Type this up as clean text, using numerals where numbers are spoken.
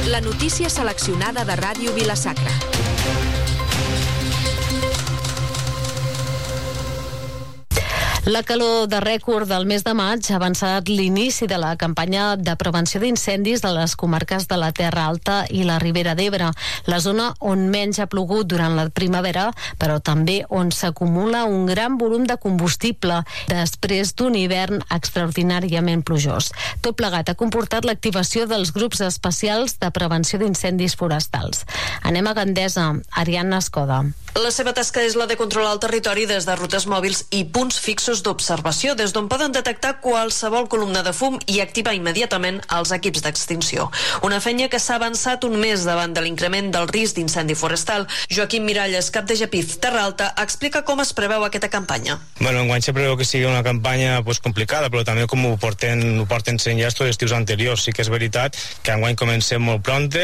La notícia seleccionada de Ràdio Vila-sacra. La calor de rècord del mes de maig ha avançat l'inici de la campanya de prevenció d'incendis de les comarques de la Terra Alta i la Ribera d'Ebre, la zona on menys ha plogut durant la primavera, però també on s'acumula un gran volum de combustible després d'un hivern extraordinàriament plujós. Tot plegat ha comportat l'activació dels grups especials de prevenció d'incendis forestals. Anem a Gandesa, Ariadna Escoda. La seva tasca és la de controlar el territori des de rutes mòbils i punts fixos d'observació, des d'on poden detectar qualsevol columna de fum i activar immediatament els equips d'extinció. Una feina que s'ha avançat un mes davant de l'increment del risc d'incendi forestal. Joaquim Miralles, cap de GEPIF Terra Alta, explica com es preveu aquesta campanya. Enguany se preveu que sigui una campanya complicada, però també com ho porten sent ja estos estius anteriors. Sí que és veritat que enguany comencem molt prompte,